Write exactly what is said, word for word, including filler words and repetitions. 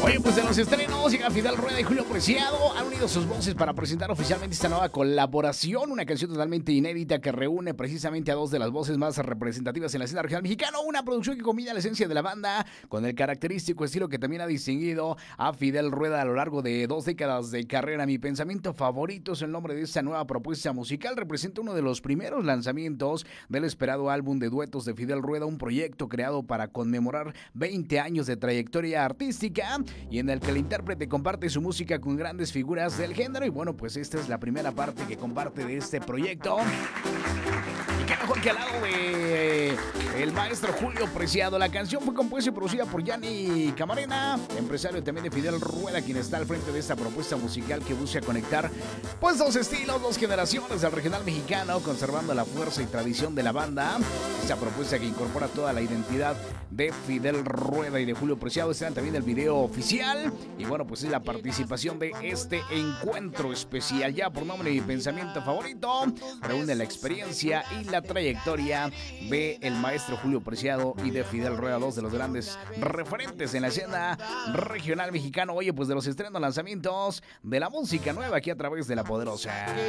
Oye, pues de los estrenos llega Fidel Rueda y Julio Preciado. Han unido sus voces para presentar oficialmente esta nueva colaboración. Una canción totalmente inédita que reúne precisamente a dos de las voces más representativas en la escena regional mexicana. Una producción que combina la esencia de la banda con el característico estilo que también ha distinguido a Fidel Rueda a lo largo de dos décadas de carrera. Mi pensamiento favorito es el nombre de esta nueva propuesta musical. Representa uno de los primeros lanzamientos del esperado álbum de duetos de Fidel Rueda, un proyecto creado para conmemorar veinte años de trayectoria artística y en el que el intérprete comparte su música con grandes figuras del género. Y bueno, pues esta es la primera parte que comparte de este proyecto. Y qué mejor que al lado de el maestro Julio Preciado. La canción fue compuesta y producida por Yanni Camarena, empresario también de Fidel Rueda, quien está al frente de esta propuesta musical que busca conectar pues dos estilos, dos generaciones del regional mexicano, conservando la fuerza y tradición de la banda. Esta propuesta que incorpora toda la identidad de Fidel Rueda y de Julio Preciado. Están también el video oficial y bueno, pues es la participación de este encuentro especial. Ya por nombre y pensamiento favorito, reúne la experiencia y la trayectoria de el maestro Julio Preciado y de Fidel Rueda, dos de los grandes referentes en la escena regional mexicana. Oye, pues de los estrenos, lanzamientos de la música nueva aquí a través de La Poderosa.